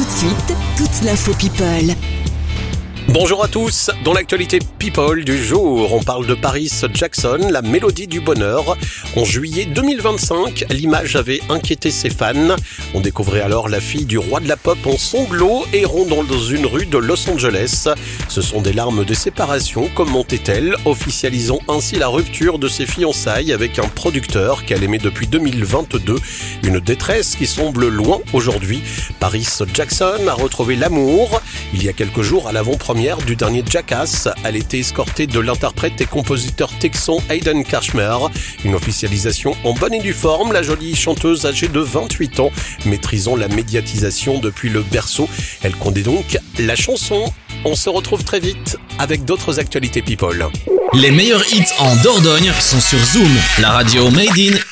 Tout de suite, toute l'info People. Bonjour à tous, dans l'actualité People du jour, on parle de Paris Jackson, la mélodie du bonheur. En juillet 2025, l'image avait inquiété ses fans. On découvrait alors la fille du roi de la pop en sanglots errant dans une rue de Los Angeles. Ce sont des larmes de séparation, commentait-elle, officialisant ainsi la rupture de ses fiançailles avec un producteur qu'elle aimait depuis 2022. Une détresse qui semble loin aujourd'hui. Paris Jackson a retrouvé l'amour. Il y a quelques jours, à l'avant-première du dernier Jackass, elle était escortée de l'interprète et compositeur texan Hayden Kashmer. Une officialisation en bonne et due forme, la jolie chanteuse âgée de 28 ans, maîtrisant la médiatisation depuis le berceau. Elle connaît donc la chanson. On se retrouve très vite avec d'autres actualités People. Les meilleurs hits en Dordogne sont sur Zoom, la radio made in